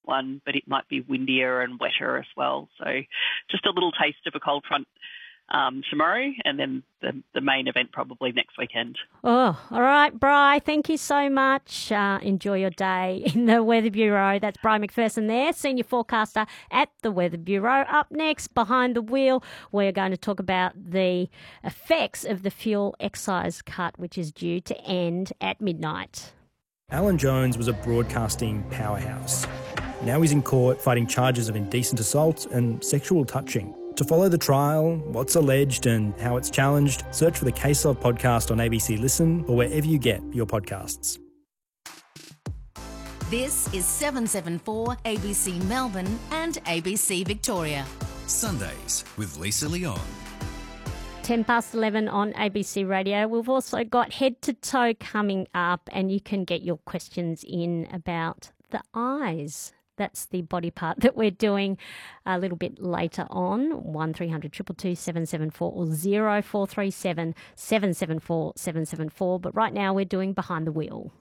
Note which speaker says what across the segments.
Speaker 1: one, but it might be windier and wetter as well. So just a little taste of a cold front tomorrow, and then the main event probably next weekend.
Speaker 2: Oh, all right, Bri, thank you so much. Enjoy your day in the Weather Bureau. That's Bri McPherson there, senior forecaster at the Weather Bureau. Up next, behind the wheel, we're going to talk about the effects of the fuel excise cut, which is due to end at midnight.
Speaker 3: Alan Jones was a broadcasting powerhouse. Now he's in court fighting charges of indecent assault and sexual touching. To follow the trial, what's alleged and how it's challenged, search for the Case Of podcast on ABC Listen or wherever you get your podcasts.
Speaker 4: This is 774 ABC Melbourne and ABC Victoria.
Speaker 5: Sundays with Lisa Leon.
Speaker 2: 10 past 11 on ABC Radio. We've also got Head to Toe coming up, and you can get your questions in about the eyes. That's the body part that we're doing a little bit later on. 1300 222 774 or 0437 774 774. But right now we're doing Behind the Wheel.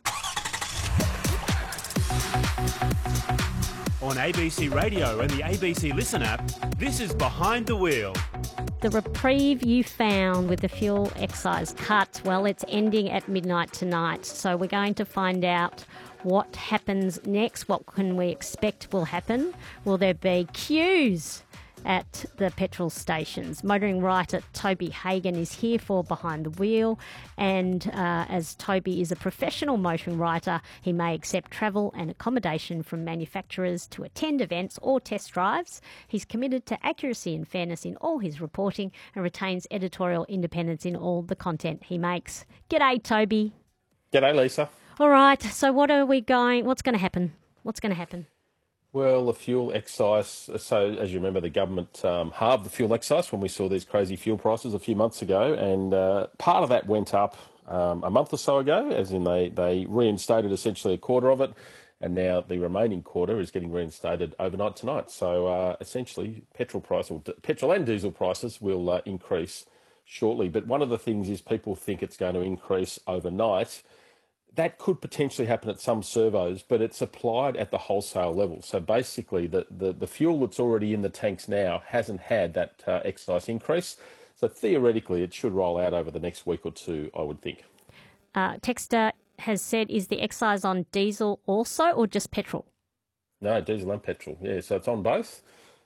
Speaker 6: On ABC Radio and the ABC Listen app, this is Behind the Wheel.
Speaker 2: The reprieve you found with the fuel excise cut, well, it's ending at midnight tonight. So we're going to find out what happens next. What can we expect will happen? Will there be queues at the petrol stations? Motoring writer Toby Hagan is here for Behind the Wheel, and as Toby is a professional motoring writer, he may accept travel and accommodation from manufacturers to attend events or test drives. He's committed to accuracy and fairness in all his reporting and retains editorial independence in all the content he makes. G'day, Toby.
Speaker 7: G'day, Lisa.
Speaker 2: All right, so what's going to happen? What's going to happen?
Speaker 7: Well, the fuel excise, so as you remember, the government halved the fuel excise when we saw these crazy fuel prices a few months ago, and part of that went up a month or so ago, as in they reinstated essentially a quarter of it, and now the remaining quarter is getting reinstated overnight tonight. So essentially petrol and diesel prices will increase shortly. But one of the things is people think it's going to increase overnight. That could potentially happen at some servos, but it's applied at the wholesale level. So basically the fuel that's already in the tanks now hasn't had that excise increase. So theoretically it should roll out over the next week or two, I would think.
Speaker 2: Texter has said, is the excise on diesel also or just petrol?
Speaker 7: No, diesel and petrol, yeah. So it's on both.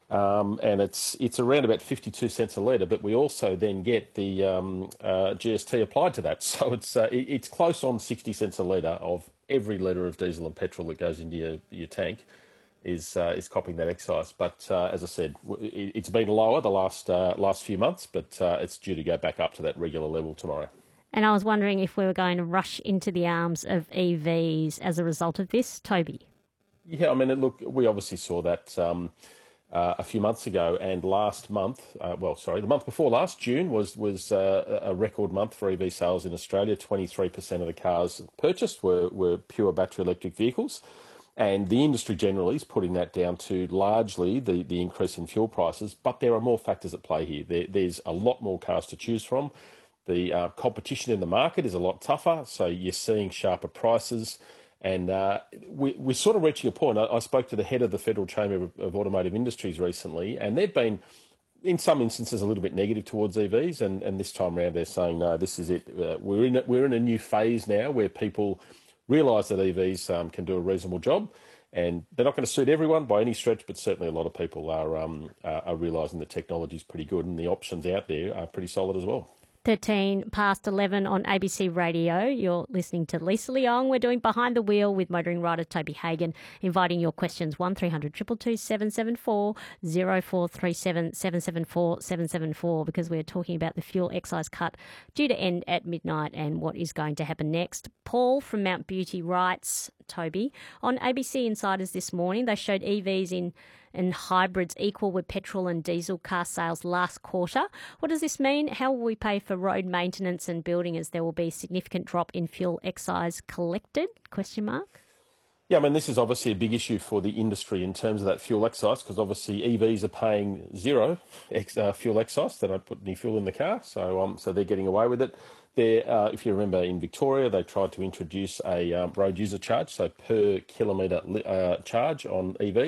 Speaker 7: And it's around about 52 cents a litre, but we also then get the GST applied to that. So it's close on 60 cents a litre of every litre of diesel and petrol that goes into your tank is copying that excise. But as I said, it's been lower the last few months, but it's due to go back up to that regular level tomorrow.
Speaker 2: And I was wondering if we were going to rush into the arms of EVs as a result of this, Toby.
Speaker 7: Yeah, I mean, look, we obviously saw that a few months ago, and last month, the month before last, June, was a record month for EV sales in Australia. 23% of the cars purchased were pure battery electric vehicles, and the industry generally is putting that down to largely the increase in fuel prices, but there are more factors at play here. There's a lot more cars to choose from. The competition in the market is a lot tougher, so you're seeing sharper prices. And we're sort of reaching a point. I spoke to the head of the Federal Chamber of Automotive Industries recently, and they've been, in some instances, a little bit negative towards EVs. And this time around, they're saying, no, this is it. We're in a new phase now where people realise that EVs can do a reasonable job. And they're not going to suit everyone by any stretch, but certainly a lot of people are realising the technology is pretty good and the options out there are pretty solid as well.
Speaker 2: 13 past 11 on ABC Radio. You're listening to Lisa Leong. We're doing Behind the Wheel with motoring writer Toby Hagan, inviting your questions 1300 222 774 0437 774 774, because we're talking about the fuel excise cut due to end at midnight and what is going to happen next. Paul from Mount Beauty writes, Toby, on ABC Insiders this morning, they showed EVs and hybrids equal with petrol and diesel car sales last quarter. What does this mean? How will we pay for road maintenance and building as there will be a significant drop in fuel excise collected? ?
Speaker 7: Yeah, I mean, this is obviously a big issue for the industry in terms of that fuel excise, because obviously EVs are paying zero fuel excise. They don't put any fuel in the car, so they're getting away with it. If you remember, in Victoria, they tried to introduce a road user charge, so per kilometre charge on EVs.